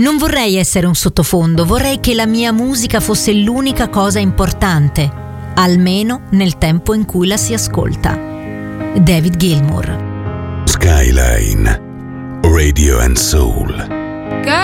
Non vorrei essere un sottofondo, vorrei che la mia musica fosse l'unica cosa importante, almeno nel tempo in cui la si ascolta. David Gilmour. Skyline Radio and Soul.